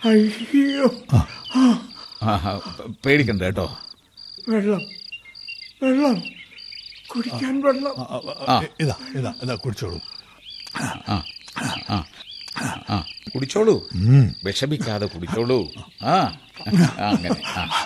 അയ്യോ, പേടിക്കണ്ട കേട്ടോ. വെള്ളം വെള്ളം കുടിക്കാൻ വെള്ളം. ഇതാ ഇതാ ഇതാ കുടിച്ചോളൂ. കുടിച്ചോളൂ, വിഷമിക്കാതെ കുടിച്ചോളൂ. അങ്ങനെ